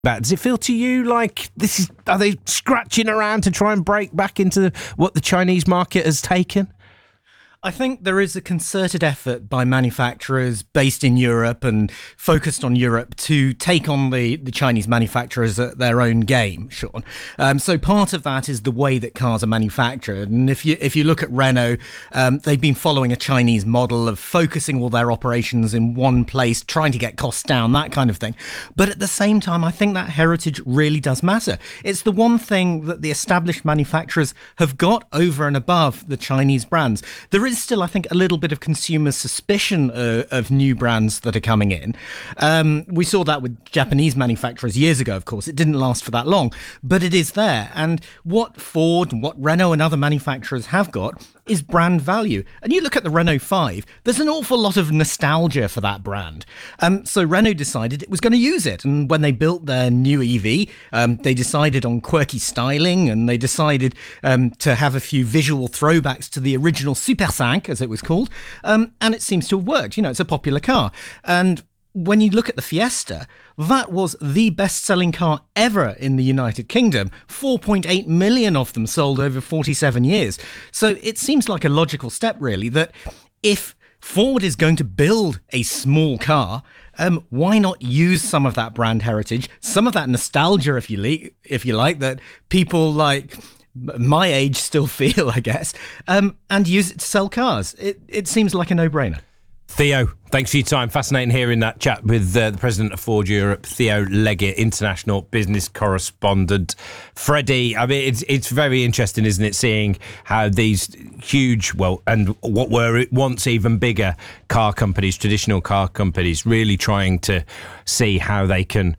Does it feel to you like are they scratching around to try and break back into what the Chinese market has taken? I think there is a concerted effort by manufacturers based in Europe and focused on Europe to take on the Chinese manufacturers at their own game, Sean. So part of that is the way that cars are manufactured. And if you look at Renault, they've been following a Chinese model of focusing all their operations in one place, trying to get costs down, that kind of thing. But at the same time, I think that heritage really does matter. It's the one thing that the established manufacturers have got over and above the Chinese brands. There is still, I think, a little bit of consumer suspicion of new brands that are coming in. We saw that with Japanese manufacturers years ago, of course. It didn't last for that long, but it is there. And what Ford, what Renault and other manufacturers have got is brand value. And you look at the Renault 5, there's an awful lot of nostalgia for that brand. So Renault decided it was going to use it. And when they built their new EV, they decided on quirky styling, and they decided to have a few visual throwbacks to the original Super 5, as it was called. And it seems to have worked. You know, it's a popular car. And when you look at the Fiesta, that was the best-selling car ever in the United Kingdom. 4.8 million of them sold over 47 years. So it seems like a logical step, really, that if Ford is going to build a small car, why not use some of that brand heritage, some of that nostalgia, if you like, that people like my age still feel, I guess, and use it to sell cars. It seems like a no-brainer. Theo, thanks for your time. Fascinating hearing that chat with the president of Ford Europe, Theo Leggett, international business correspondent. Freddie, I mean, it's very interesting, isn't it, seeing how these huge, and what were once even bigger car companies, traditional car companies, really trying to see how they can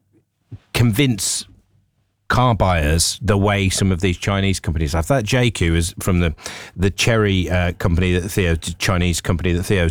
convince car buyers the way some of these Chinese companies have. That JQ is from the Chery company that Theo, Chinese company that Theo's